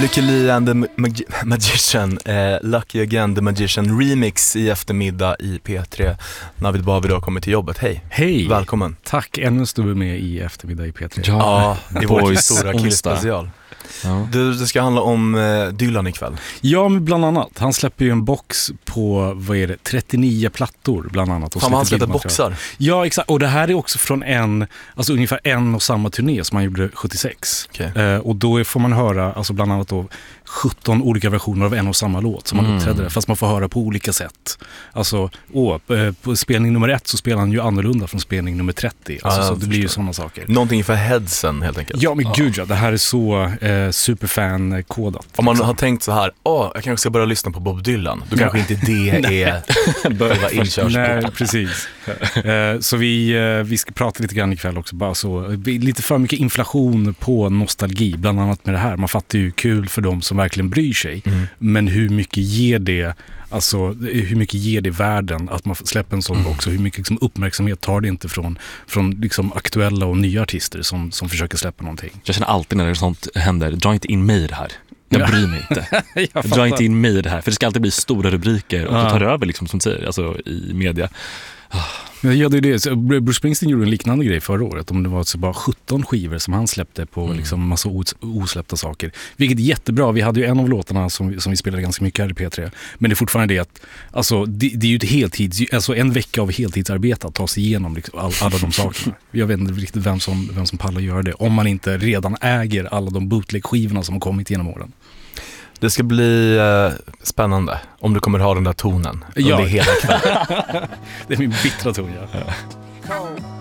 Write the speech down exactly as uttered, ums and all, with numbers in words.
Lykke Li and the Mag- Magician, eh, Lucky Again, the Magician remix i eftermiddag i P tre. Navid Bavi då kommer till jobbet. Hej. Hej. Välkommen. Tack, ännu stod med i eftermiddag i P tre. Ja, i vår stora onsdag. killspecial. Ja. Du, det ska handla om eh, Dylan ikväll. Ja, men bland annat. Han släpper ju en box på, vad är det, trettionio plattor bland annat. Fan, han släpper boxar. Ja, exakt. Och det här är också från en, alltså ungefär en och samma turné som han gjorde sjuttiosex. Okay. Eh, och då får man höra, alltså bland annat då, sjutton olika versioner av en och samma låt som han Mm. uppträdde, fast man får höra på olika sätt. Alltså, åh, eh, på spelning nummer ett så spelar han ju annorlunda från spelning nummer trettio. Alltså, Ja, så jag det blir ju förstår. sådana saker. Någonting för headsen helt enkelt. Ja, men gud ja, det här är så eh, superfan-kodat. Om man liksom. har tänkt så här, åh, jag kanske ska börja lyssna på Bob Dylan. Då kanske inte det är själva inkörsporten. Nej, precis. Eh, så vi, eh, vi ska prata lite grann ikväll också. Bara så, vi- lite för mycket inflation på nostalgi, bland annat med det här. Man fattar ju kul för dem som verkligen bryr sig. Mm. Men hur mycket ger det, alltså hur mycket ger det världen att man släpper en sån Mm. också? Hur mycket liksom, uppmärksamhet tar det inte från, från liksom, aktuella och nya artister som, som försöker släppa någonting? Jag känner alltid när det sånt händer, dra inte in mig i det här. Jag Ja. bryr mig inte. Jag Dra inte in mig i det här, för det ska alltid bli stora rubriker och Ja. det tar över liksom, som du säger, alltså i media. Men ja, det är det. Så Bruce Springsteen gjorde en liknande grej förra året. Om det var så bara sjutton skivor som han släppte på Mm. liksom massa os- osläppta saker. Vilket är jättebra. Vi hade ju en av låtarna som, vi- som vi spelade ganska mycket här i P tre. Men det är fortfarande det att alltså, det, det är ju ett heltids, alltså en vecka av heltidsarbete att ta sig igenom liksom, all, alla de sakerna. Jag vet inte riktigt vem som, vem som pallar göra det. Om man inte redan äger alla de bootleg-skivorna som har kommit genom åren. Det ska bli eh, spännande om du kommer ha den där tonen under Ja. hela kvällen. Det är min bittra ton, ja. Cold.